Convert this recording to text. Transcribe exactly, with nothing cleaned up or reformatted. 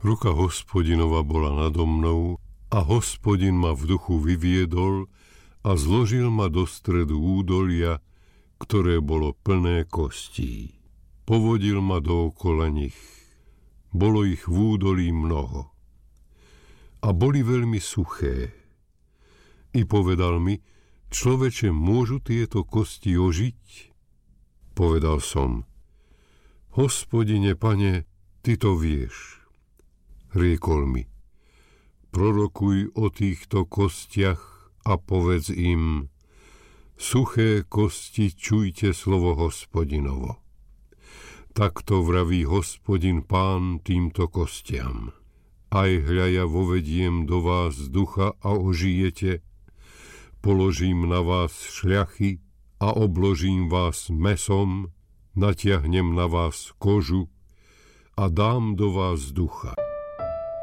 Ruka Hospodinova bola nado mnou a Hospodin ma v duchu vyviedol a zložil ma do stredu údolia, ktoré bolo plné kostí. Povodil ma dookola nich. Bolo ich v údolí mnoho. A boli veľmi suché. I povedal mi: Človeče, môžu tieto kosti ožiť? Povedal som: Hospodine, Pane, Ty to vieš. Riekol mi: Prorokuj o týchto kostiach a povedz im: Suché kosti, čujte slovo Hospodinovo. Takto vraví Hospodin Pán týmto kostiam. Aj hľa, ja vovediem do vás ducha a ožijete, položím na vás šľachy a obložím vás mäsom, natiahnem na vás kožu a dám do vás ducha.